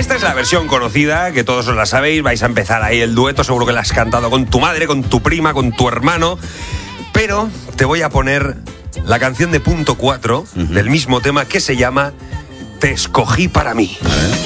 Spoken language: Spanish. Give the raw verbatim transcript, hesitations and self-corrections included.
Esta es la versión conocida, que todos os la sabéis. Vais a empezar ahí el dueto, seguro que la has cantado con tu madre, con tu prima, con tu hermano. Pero te voy a poner la canción de Punto cuatro, uh-huh, del mismo tema, que se llama Te escogí para mí.